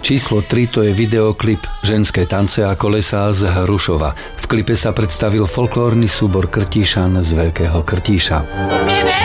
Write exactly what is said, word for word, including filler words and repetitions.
Číslo tri to je videoklip Ženské tance a kolesá z Hrušova. V klipe sa predstavil folklórny súbor Krtíšan z Veľkého Krtíša.